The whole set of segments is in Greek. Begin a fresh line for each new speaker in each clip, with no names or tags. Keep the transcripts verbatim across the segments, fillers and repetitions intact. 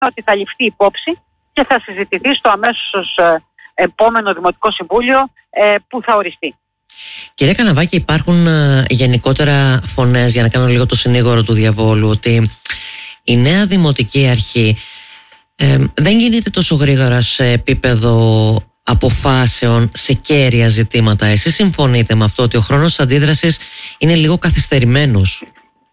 ότι θα ληφθεί υπόψη και θα συζητηθεί στο αμέσως επόμενο Δημοτικό Συμβούλιο που θα οριστεί.
Κυρία Καναβάκη, υπάρχουν γενικότερα φωνές, για να κάνω λίγο το συνήγορο του διαβόλου, ότι η νέα Δημοτική Αρχή ε, δεν κινείται τόσο γρήγορα σε επίπεδο αποφάσεων σε κέρια ζητήματα. Εσείς συμφωνείτε με αυτό, ότι ο χρόνος της αντίδρασης είναι λίγο καθυστερημένος?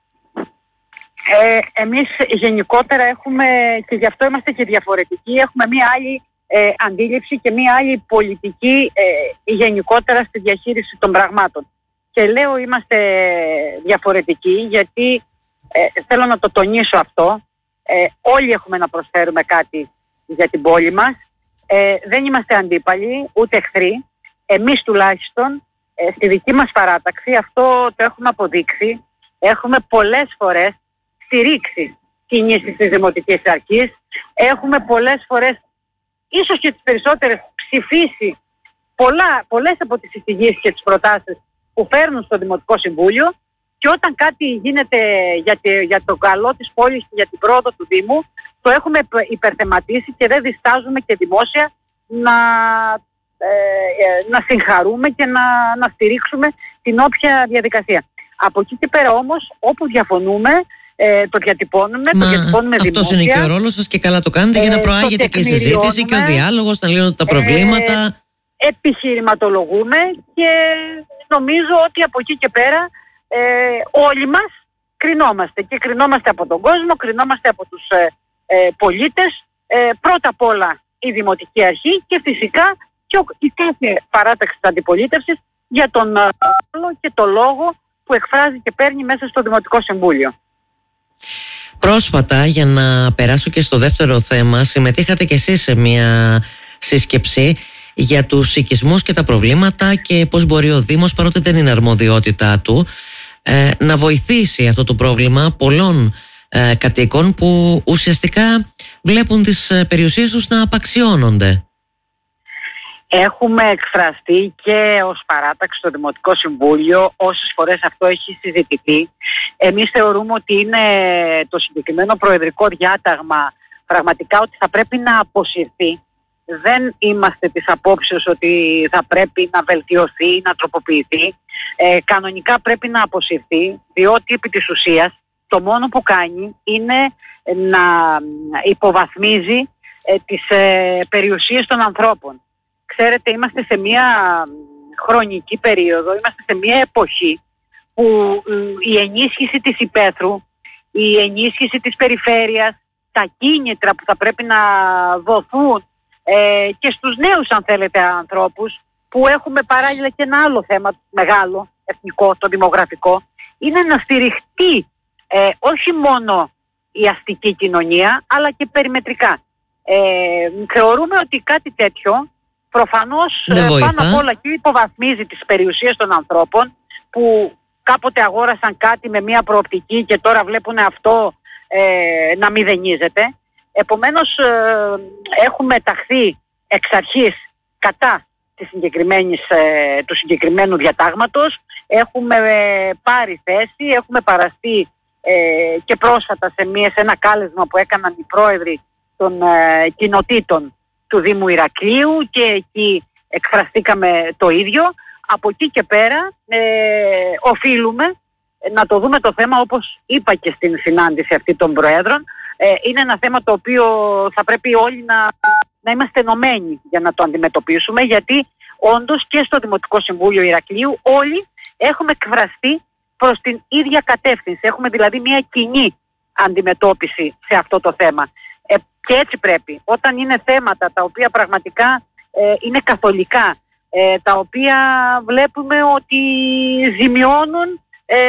Ε, εμείς γενικότερα έχουμε, και γι' αυτό είμαστε και διαφορετικοί, έχουμε μία άλλη ε, αντίληψη και μία άλλη πολιτική ε, γενικότερα στη διαχείριση των πραγμάτων. Και λέω είμαστε διαφορετικοί γιατί ε, θέλω να το τονίσω αυτό. Ε, όλοι έχουμε να προσφέρουμε κάτι για την πόλη μας. Ε, δεν είμαστε αντίπαλοι, ούτε εχθροί. Εμείς τουλάχιστον ε, στη δική μας παράταξη αυτό το έχουμε αποδείξει. Έχουμε πολλές φορές στηρίξει κινήσεις της Δημοτικής Αρχής. Έχουμε πολλές φορές, ίσως και τις περισσότερες, ψηφίσει πολλά, πολλές από τις εισηγήσεις και τις προτάσεις που φέρνουν στο Δημοτικό Συμβούλιο, και όταν κάτι γίνεται για, τη, για το καλό της πόλης και για την πρόοδο του Δήμου, το έχουμε υπερθεματίσει και δεν διστάζουμε και δημόσια να, ε, να συγχαρούμε και να, να στηρίξουμε την όποια διαδικασία. Από εκεί και πέρα όμως, όπου διαφωνούμε, ε, το διατυπώνουμε,
Μα,
το διατυπώνουμε δημόσια.
Αυτός είναι και ο ρόλος σας και καλά το κάνετε, ε, για να προάγεται και η συζήτηση και ο διάλογος, να λύνονται τα προβλήματα.
Ε, επιχειρηματολογούμε και νομίζω ότι από εκεί και πέρα ε, όλοι μας κρινόμαστε και κρινόμαστε από τον κόσμο, κρινόμαστε από τους ε, ε, πολίτες, ε, πρώτα απ' όλα η Δημοτική Αρχή και φυσικά και ο, η κάθε παράταξη της αντιπολίτευσης για τον ρόλο και το λόγο που εκφράζει και παίρνει μέσα στο Δημοτικό Συμβούλιο.
Πρόσφατα, για να περάσω και στο δεύτερο θέμα, συμμετείχατε και εσείς σε μια σύσκεψη για τους οικισμούς και τα προβλήματα και πώς μπορεί ο Δήμος, παρότι δεν είναι αρμοδιότητά του, ε, να βοηθήσει αυτό το πρόβλημα πολλών ε, κατοίκων που ουσιαστικά βλέπουν τις ε, περιουσίες τους να απαξιώνονται.
Έχουμε εκφραστεί και ως παράταξη στο Δημοτικό Συμβούλιο, όσες φορές αυτό έχει συζητηθεί. Εμείς θεωρούμε ότι είναι το συγκεκριμένο προεδρικό διάταγμα πραγματικά ότι θα πρέπει να αποσυρθεί. Δεν είμαστε της απόψεως ότι θα πρέπει να βελτιωθεί ή να τροποποιηθεί. Ε, κανονικά πρέπει να αποσυρθεί, διότι επί της ουσίας το μόνο που κάνει είναι να υποβαθμίζει ε, τις ε, περιουσίες των ανθρώπων. Ξέρετε, είμαστε σε μια χρονική περίοδο, είμαστε σε μια εποχή που η ενίσχυση της υπαίθρου, η ενίσχυση της περιφέρειας, τα κίνητρα που θα πρέπει να δοθούν ε, και στους νέους, αν θέλετε, ανθρώπους, που έχουμε παράλληλα και ένα άλλο θέμα μεγάλο, εθνικό, το δημογραφικό, είναι να στηριχτεί ε, όχι μόνο η αστική κοινωνία, αλλά και περιμετρικά. Ε, θεωρούμε ότι κάτι τέτοιο προφανώς πάνω απ' όλα και υποβαθμίζει τις περιουσίες των ανθρώπων που κάποτε αγόρασαν κάτι με μια προοπτική και τώρα βλέπουν αυτό ε, να μηδενίζεται. Επομένως ε, έχουμε ταχθεί εξ αρχής κατά της συγκεκριμένης, ε, του συγκεκριμένου διατάγματος. Έχουμε ε, πάρει θέση, έχουμε παραστεί ε, και πρόσφατα σε, μια, σε ένα κάλεσμα που έκαναν οι πρόεδροι των ε, κοινοτήτων του Δήμου Ηρακλείου και εκεί εκφραστήκαμε το ίδιο. Από εκεί και πέρα ε, οφείλουμε να το δούμε το θέμα, όπως είπα και στην συνάντηση αυτή των Προέδρων. Ε, είναι ένα θέμα το οποίο θα πρέπει όλοι να, να είμαστε ενωμένοι για να το αντιμετωπίσουμε, γιατί όντως και στο Δημοτικό Συμβούλιο Ηρακλείου όλοι έχουμε εκφραστεί προς την ίδια κατεύθυνση. Έχουμε δηλαδή μια κοινή αντιμετώπιση σε αυτό το θέμα. Ε, και έτσι πρέπει. Όταν είναι θέματα τα οποία πραγματικά ε, είναι καθολικά, ε, τα οποία βλέπουμε ότι ζημιώνουν ε,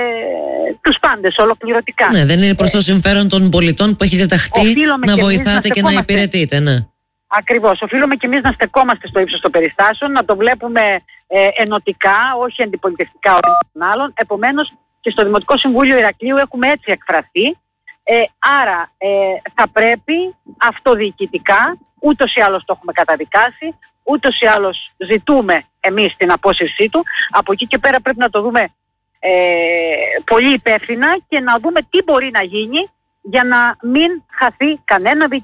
τους πάντες ολοκληρωτικά.
Ναι, δεν είναι προς το συμφέρον των πολιτών που έχετε ταχθεί να βοηθάτε και να υπηρετείτε. Ναι.
Ακριβώς. Οφείλουμε και εμείς να στεκόμαστε στο ύψος των περιστάσεων, να το βλέπουμε ε, ενωτικά, όχι αντιπολιτευτικά όλων των άλλων. Επομένως και στο Δημοτικό Συμβούλιο Ηρακλείου έχουμε έτσι εκφραστεί. Ε, άρα ε, θα πρέπει αυτοδιοικητικά, ούτως ή άλλως το έχουμε καταδικάσει, ούτως ή άλλως ζητούμε εμείς την απόσυρσή του. Από εκεί και πέρα πρέπει να το δούμε ε, πολύ υπεύθυνα και να δούμε τι μπορεί να γίνει για να μην χαθεί κανένα